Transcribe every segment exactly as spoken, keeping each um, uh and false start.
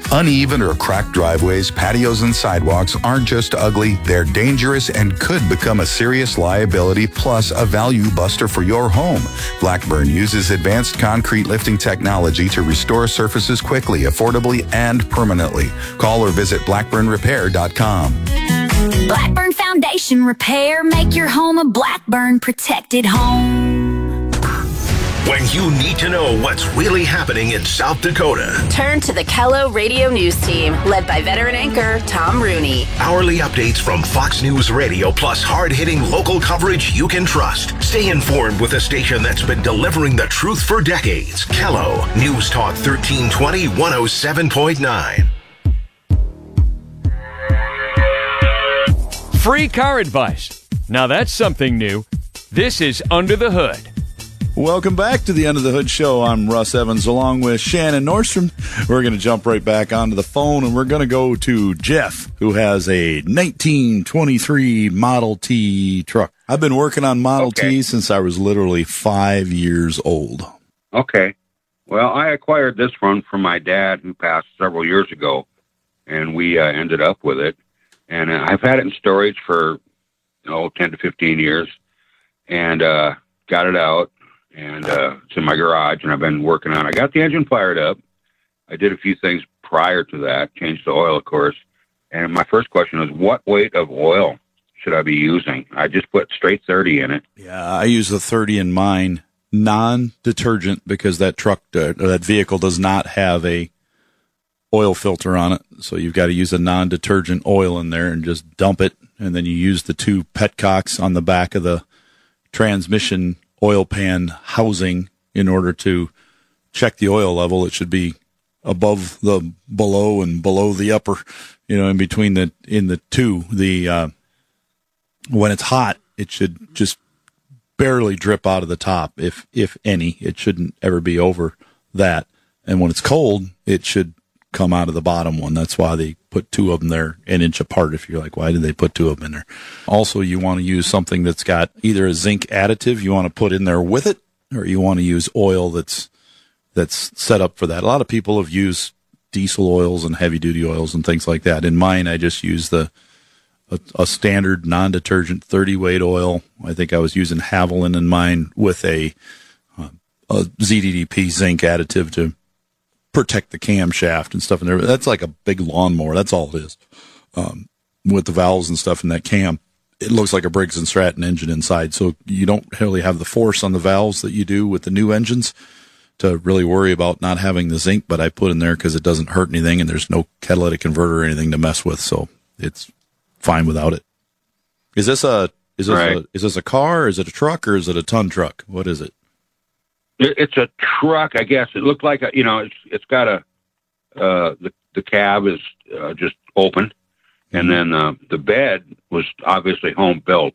Uneven or cracked driveways, patios, and sidewalks aren't just ugly, they're dangerous and could become a serious liability plus a value buster for your home. Blackburn uses advanced concrete lifting technology to restore surfaces quickly, affordably, and permanently. Call or visit blackburn repair dot com. Blackburn Foundation Repair. Make your home a Blackburn protected home. When you need to know what's really happening in South Dakota, turn to the Kello Radio News Team, led by veteran anchor Tom Rooney. Hourly updates from Fox News Radio, plus hard-hitting local coverage you can trust. Stay informed with a station that's been delivering the truth for decades. Kello News Talk thirteen twenty, one oh seven point nine. Free car advice. Now that's something new. This is Under the Hood. Welcome back to the Under the Hood Show. I'm Russ Evans along with Shannon Nordstrom. We're going to jump right back onto the phone, and we're going to go to Jeff, who has a nineteen twenty-three Model T truck. I've been working on Model okay. T since I was literally five years old. Okay. Well, I acquired this one from my dad, who passed several years ago, and we uh, ended up with it. And uh, I've had it in storage for, oh, ten to fifteen years, and uh, got it out. And uh, it's in my garage, and I've been working on it. I got the engine fired up. I did a few things prior to that, changed the oil, of course. And my first question was, what weight of oil should I be using? I just put straight thirty in it. Yeah, I use the thirty in mine, non-detergent, because that truck, uh, that vehicle does not have a oil filter on it. So you've got to use a non-detergent oil in there and just dump it. And then you use the two petcocks on the back of the transmission oil pan housing in order to check the oil level. It should be above the below and below the upper, you know, in between the, in the two, the, uh, when it's hot, it should just barely drip out of the top, if, if any. It shouldn't ever be over that. And when it's cold, it should come out of the bottom one. That's why they put two of them there an inch apart. If you're like, why did they put two of them in there? Also, you want to use something that's got either a zinc additive you want to put in there with it, or you want to use oil that's that's set up for that. A lot of people have used diesel oils and heavy duty oils and things like that. In mine, I just use the a, a standard non-detergent thirty weight oil. I think I was using Haviland in mine with a uh, a Z D D P zinc additive to protect the camshaft and stuff in there. That's like a big lawnmower. That's all it is. Um, with the valves and stuff in that cam, it looks like a Briggs and Stratton engine inside. So you don't really have the force on the valves that you do with the new engines to really worry about not having the zinc. But I put in there because it doesn't hurt anything, and there's no catalytic converter or anything to mess with. So it's fine without it. Is this a is this right. a is this a car? Or is it a truck, or is it a ton truck? What is it? It's a truck, I guess. It looked like a, you know, it's it's got a uh, the the cab is uh, just open, and then uh, the bed was obviously home built.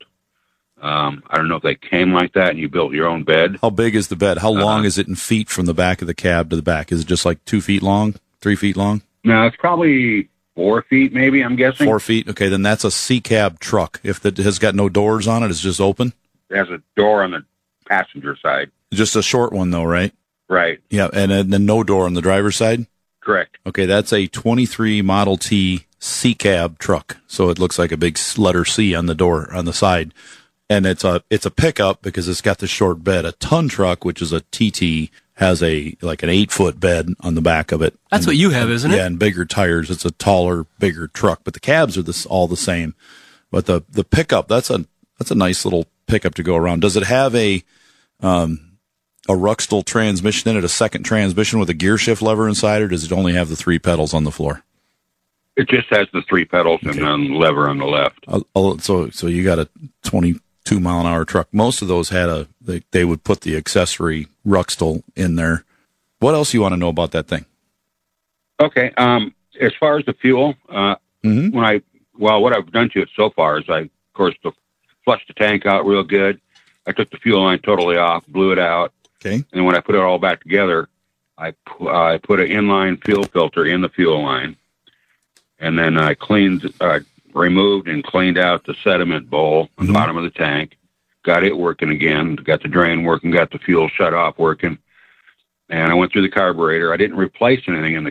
Um, I don't know if they came like that and you built your own bed. How big is the bed? How long uh, is it in feet from the back of the cab to the back? Is it just like two feet long, three feet long? No, it's probably four feet, maybe. I'm guessing four feet. Okay, then that's a C-cab truck. If it has got no doors on it, it's just open. It has a door on the passenger side. Just a short one, though, right? Right. Yeah, and then no door on the driver's side? Correct. Okay, that's a twenty-three Model T C-cab truck, so it looks like a big letter C on the door, on the side. And it's a it's a pickup because it's got the short bed. A ton truck, which is a T T, has a like an eight-foot bed on the back of it. That's and, what you have, isn't yeah, it? Yeah, and bigger tires. It's a taller, bigger truck, but the cabs are this, all the same. But the, the pickup, that's a that's a nice little pickup to go around. Does it have a... Um, a Ruxtol transmission in it, a second transmission with a gear shift lever inside, or does it only have the three pedals on the floor? It just has the three pedals okay. and then the lever on the left. Uh, so, so you got a twenty-two mile an hour truck. Most of those had a, they, they would put the accessory Ruxtol in there. What else you want to know about that thing? Okay. Um, as far as the fuel, uh, mm-hmm. when I, well, what I've done to it so far is I, of course, the, flushed the tank out real good. I took the fuel line totally off, blew it out. Okay. And when I put it all back together, I, uh, I put an inline fuel filter in the fuel line. And then I cleaned, uh, removed and cleaned out the sediment bowl on the bottom of the tank. Got it working again. Got the drain working. Got the fuel shut off working. And I went through the carburetor. I didn't replace anything in the